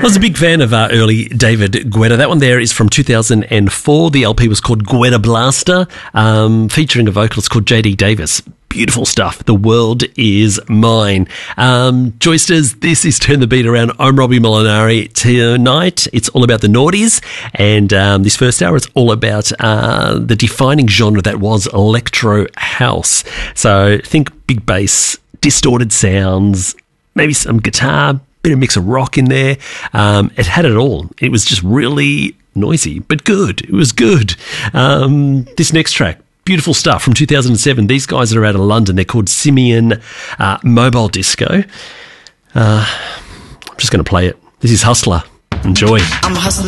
was a big fan of early David Guetta. That one there is from 2004. The LP was called Guetta Blaster, featuring a vocalist called JD Davis. Beautiful stuff. The world is mine. Joysters, this is Turn the Beat Around. I'm Robbie Molinari. Tonight, it's all about the noughties. And this first hour is all about the defining genre that was electro house. So think big bass, distorted sounds, maybe some guitar, bit of mix of rock in there. It had it all. It was just really noisy, but good. It was good. This next track, beautiful stuff from 2007. These guys are out of London. They're called Simian Mobile Disco. I'm just going to play it. This is Hustler. Enjoy. I'm a hustler.